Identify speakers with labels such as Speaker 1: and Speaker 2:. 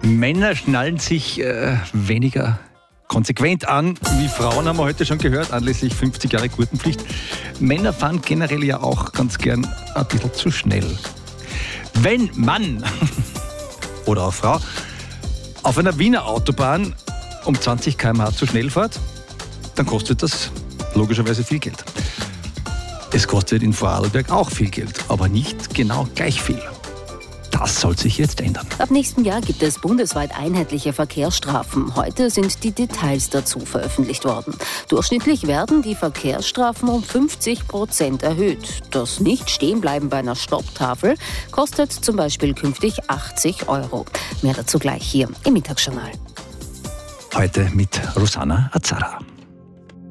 Speaker 1: Männer schnallen sich weniger konsequent an, wie Frauen, haben wir heute schon gehört, anlässlich 50 Jahre Gurtenpflicht. Männer fahren generell ja auch ganz gern ein bisschen zu schnell. Wenn Mann oder auch Frau auf einer Wiener Autobahn um 20 km/h zu schnell fährt, dann kostet das logischerweise viel Geld. Es kostet in Vorarlberg auch viel Geld, aber nicht genau gleich viel. Das soll sich jetzt ändern.
Speaker 2: Ab nächstem Jahr gibt es bundesweit einheitliche Verkehrsstrafen. Heute sind die Details dazu veröffentlicht worden. Durchschnittlich werden die Verkehrsstrafen um 50% erhöht. Das Nicht-Stehenbleiben bei einer Stopptafel kostet zum Beispiel künftig 80 €. Mehr dazu gleich hier im Mittagsjournal.
Speaker 1: Heute mit Rosanna Azara.